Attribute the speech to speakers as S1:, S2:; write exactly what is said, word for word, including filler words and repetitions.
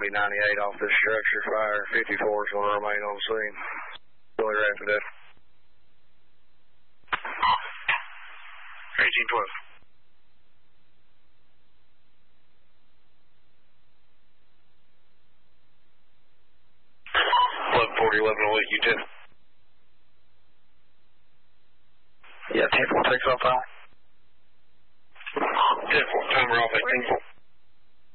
S1: be ninety-eight off this structure. Fire fifty-four is going to remain on the scene. Really rapid up. eighteen twelve. eleven forty, eleven oh eight, U ten. Yeah, ten four takes off out. ten four, timer off eighteen.